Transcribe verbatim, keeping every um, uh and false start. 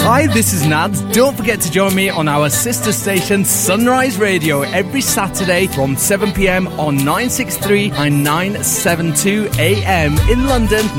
Hi, this is Nads. Don't forget to join me on our sister station Sunrise Radio every Saturday from seven p m on nine sixty-three and nine seventy-two a m in London,